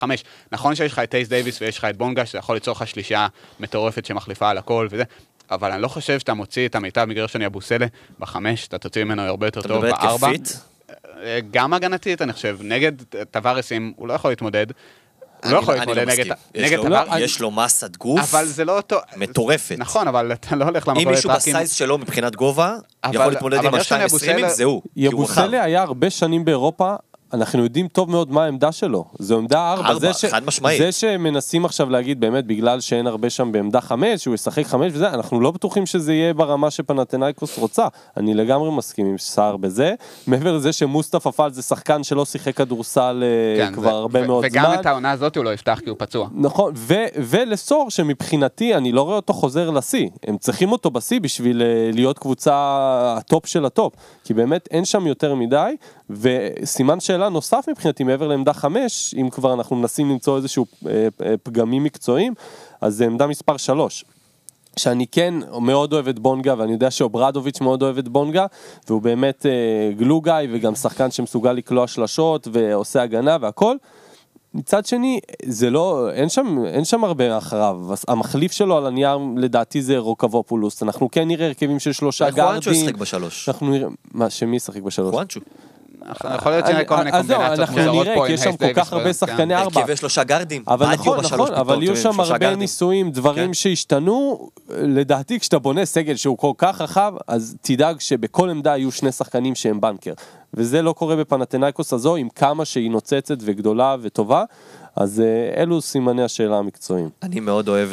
5. נכון שיש לך את טייס דייביס ויש לך את בונגה, שזה יכול ליצור לך שלישה מטורפת שמחליפה על הכל וזה, אבל אני לא חושב שאתה מוציא את המיטב מגרשון יבוסלה ב5, אתה תוציא ממנו הרבה יותר טוב ב4. אתה מדבר התקפית? גם הגנתית, אני חושב, נגד טווארסים הוא לא יכול להתמודד. הוא לא יכול להתמודד נגד טווארס. יש לו מסת גוף. אבל זה לא אותו... מטורפת. נכון, אבל אתה לא הולך למכולת. אם מישהו בסייז שלו מבחינת גובה, יכול להתמודד עם ה-2.20, זהו. יבוסלה היה הרבה שנים באירופה, אנחנו יודעים טוב מאוד מה העמדה שלו. זו עמדה 4. חד משמעית. זה שמנסים עכשיו להגיד באמת, בגלל שאין הרבה שם בעמדה 5, שהוא ישחק 5 וזה, אנחנו לא בטוחים שזה יהיה ברמה שפנתנייקוס רוצה. אני לגמרי מסכים עם סער בזה. מעבר לזה שמוסטפא פאל זה שחקן שלא שיחק כדורסל כבר הרבה מאוד זמן. וגם את העונה הזאת הוא לא יפתח כי הוא פצוע. נכון, ולסור שמבחינתי אני לא רואה אותו חוזר לשיא. הם צריכים אותו בשיא בשביל להיות קבוצה הטופ של הטופ. כי באמת אין שם יותר מדי, וסימן שאלה נוסף מבחינתי מעבר לעמדה 5, אם כבר אנחנו מנסים למצוא איזשהו פגמים מקצועיים, אז זה עמדה מספר 3. שאני כן מאוד אוהב את בונגה, ואני יודע שאוברדוביץ' מאוד אוהב את בונגה, והוא באמת גלוגאי, וגם שחקן שמסוגל לקלוע שלשות, ועושה הגנה והכל. מצד שני, זה לא, אין שם הרבה אחריו. המחליף שלו על הנייר, לדעתי זה רוקבופולוס. אנחנו כן נראה הרכבים של 3 גארדים. חואנצ'ו ישחק ב3. אנחנו נראה, שמי ישחק ב3? חואנצ'ו. יכול להיות שנראה כל מיני קומבינציות מוזרות פה. כי יש שם כל כך הרבה שחקני 4. הרכבי 3 גארדים. אבל נכון, אבל יהיו שם הרבה ניסויים, דברים שהשתנו. לדעתי, כשאתה בונה סגל שהוא כל כך רחב, אז תדאג שבכל עמדה יהיו 2 שחקנים שהם בנקר. וזה לא קורה בפנתנייקוס הזו, עם כמה שהיא נוצצת וגדולה וטובה. אז אלו סימני השאלה המקצועיים. אני מאוד אוהב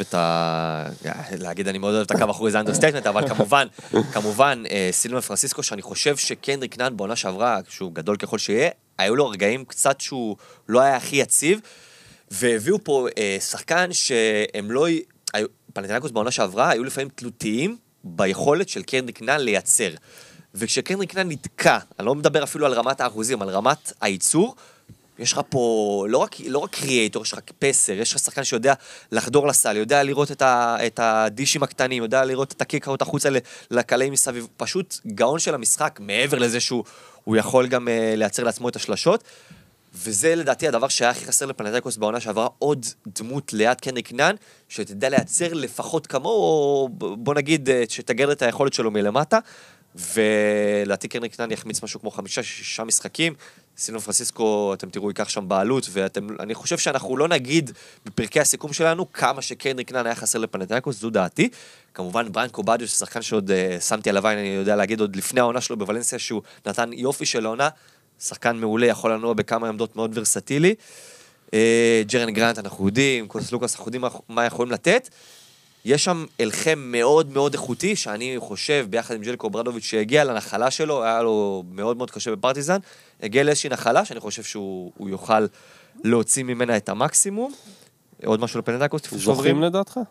להגיד אני מאוד אוהב את הקו אחורי זה אנדרסטייטמנט, אבל כמובן, סילבן פרנסיסקו, שאני חושב שקנדריק נאן בעונה שעברה, שהוא גדול ככל שיהיה, היו לו רגעים קצת שהוא לא היה הכי יציב, והביאו פה שחקן שהם לא, פנתנייקוס בעונה שעברה, היו לפעמים תלותיים ביכולת של קנדריק נאן לייצר. וכשקנדריק נאן נתקע, אני לא מדבר אפילו על רמת האחוזים, על רמת הייצור, יש לך פה לא רק קריאטור, יש לך פסר, יש לך שחקן שיודע לחדור לסל, יודע לראות את הדישים הקטנים, יודע לראות את הקיקאות החוצה לקלעים מסביב, פשוט גאון של המשחק, מעבר לזה שהוא יכול גם לייצר לעצמו את השלשות, וזה לדעתי הדבר שהיה הכי חסר לפנתנייקוס בעונה שעברה, עוד דמות ליד קנדריק נאן, שתדע לייצר לפחות כמו, או בוא נגיד, שתגר את היכולת שלו מלמטה, ולדעתי קנדריק נאן יחמיץ משהו כמו 5-6 משחקים, סילבן פרנסיסקו, אתם תראו, ייקח שם בעלות, ואני חושב שאנחנו לא נגיד בפרקי הסיכום שלנו, כמה שקנדריק נאן היה חסר לפנתנייקוס, זו דעתי. כמובן, ברנקו בדיוס, שחקן שעוד שמתי עליו, אני יודע להגיד, עוד לפני העונה שלו בוולנסיה, שהוא נתן יופי של העונה, שחקן מעולה, יכול לנוע בכמה עמדות מאוד ורסטילי. ג'רן גרנט, אנחנו יודעים, קוס לוקאס, אנחנו יודעים מה יכולים לתת. יש שם אלחם מאוד מאוד איכותי, שאני חושב, ביחד עם ג'לקו ברדוביץ' שהגיע לנחלה שלו, היה לו מאוד מאוד קשה בפרטיזן, הגיע לאיזושהי נחלה, שאני חושב שהוא יוכל להוציא ממנה את המקסימום. עוד משהו לפנתנייקוס? זוכים לדעתך?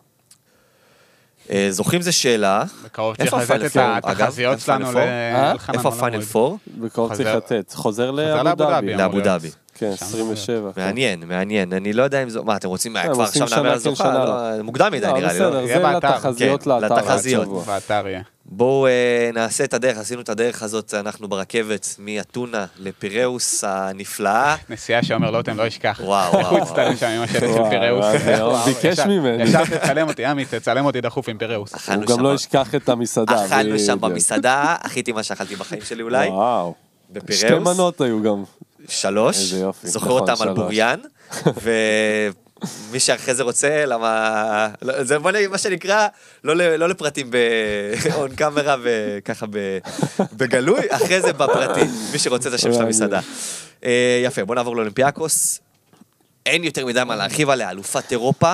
זוכים זה שאלה. בקרוב צריך לתת את התחזיות שלנו איפה הפיינל פור? בקרוב צריך לתת. חוזר לאבו דאבי. כן, 27. מעניין. אני לא יודע אם זו... מה, אתם רוצים כבר עכשיו נעבר לזוכה? מוקדם מדי נראה לי, לא? זה לתחזיות לתחזיות. באתר יהיה. בואו נעשה את הדרך, עשינו את הדרך הזאת, אנחנו ברכבת מאתונה לפיראוס הנפלאה. נסיעה שאומר לא, אתם לא ישכח. וואו. הוא הצטלם שם עם השטח של פיראוס. ביקש ממני. ישר תצלם אותי, עמי, תצלם אותי דחוף עם פיראוס. הוא גם לא ישכח את המסעדה. אכלנו שם במסעדה, אכיתי מה שאכלתי בחיים שלי אולי. וואו. בפיראוס. 2 מנות היו גם. 3, זוכר אותם על בוריין, ומי שאחרי זה רוצה, למה, זה מה שנקרא, לא לפרטים באון קאמרה וככה בגלוי, אחרי זה בפרטים, מי שרוצה את השם של המסעדה. יפה, בוא נעבור לאולימפיאקוס, אין יותר מדי מה להרחיב עליה, אלופת אירופה,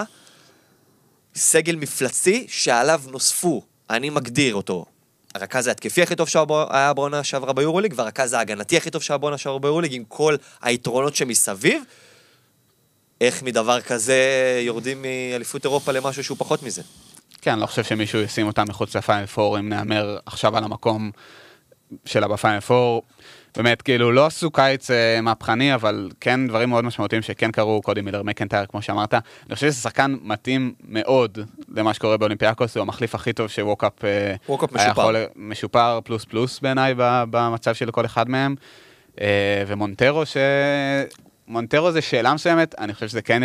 סגל מפלצי שעליו נוספו, אני מגדיר אותו, הרכז ההתקפי הכי טוב שהיה בעונה שעברה ביורוליג, והרכז ההגנתי הכי טוב שהיה בעונה שעברה ביורוליג, עם כל היתרונות שמסביב. איך מדבר כזה יורדים מאליפות אירופה למשהו שהוא פחות מזה? כן, אני לא חושב שמישהו ישים אותם מחוץ לפיינל פור, אם נאמר עכשיו על המקום שלה בפיינל פור. באמת, כאילו, לא עשו קיץ מהפכני, אבל כן דברים מאוד משמעותיים שכן קרו, קודי מילר, מקנטייר, כמו שאמרת. אני חושב שזה שחקן מתאים מאוד למה שקורה באולימפיאקוס, הוא המחליף הכי טוב שווקאפ משופר פלוס בעיניי במצב של כל אחד מהם. ומונטרו מונטרו זה שאלה מסוימת, אני חושב שזה כן